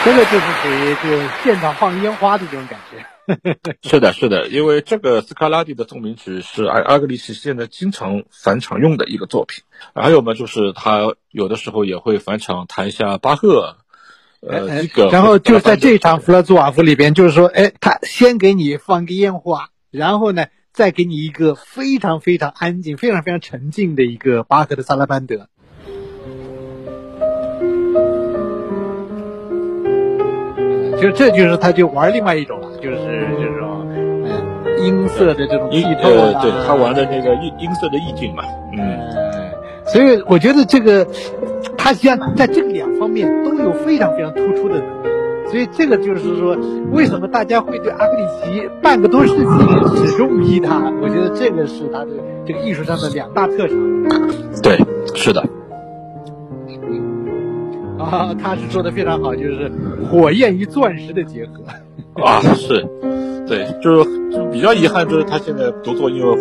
这个就是属于这个现场放烟花的这种感觉。 是的，是的，因为这个斯卡拉蒂的奏鸣曲是阿格里奇现在经常返场用的一个作品。还有嘛，就是他有的时候也会返场弹一下巴赫，这个。 然后就在这场弗拉兹瓦夫里边，就是说，他先给你放个烟花，然后呢，再给你一个非常非常安静、非常非常沉静的一个巴赫的萨拉班德。这就是他就玩另外一种了，就是这种音色的这种剔透对，他玩的那个音色的意境嘛。 所以我觉得这个他实际上在这个两方面都有非常非常突出的能力，所以这个就是说为什么大家会对阿格里奇半个多世纪始终迷他，我觉得这个是他的这个艺术上的两大特长。 对，是的。 他是说的非常好，就是火焰与钻石的结合。 是，对，就比较遗憾，就是他现在独奏音乐